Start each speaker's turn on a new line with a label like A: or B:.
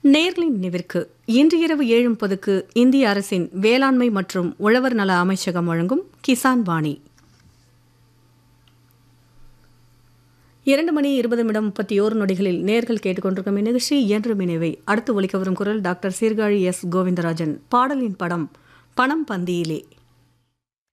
A: நேர்களின் நினைவிற்கு இன்று இரவு 7:30க்கு இந்திய அரசின் வேளாண்மை மற்றும் உழவர் நல அமைச்சகம் வழங்கும் கிசான் வாணி. 2:20 நேர்கள் கேட்டுக்கொண்டிருக்கும் இந்நிகழ்ச்சி என்று நினைவை. அடுத்து ஒலிக்க வரும் குரல் டாக்டர் சீர்காழி எஸ். கோவிந்தராஜன். பாடலின் படம் பணம் பந்தியிலே.